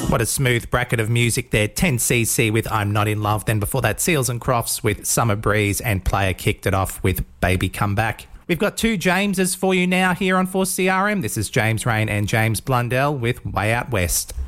What a smooth bracket of music there. 10cc with I'm Not In Love. Then before that, Seals and Crofts with Summer Breeze, and Player kicked it off with Baby Come Back. We've got two Jameses for you now here on 4CRM. This is James Rain and James Blundell with Way Out West.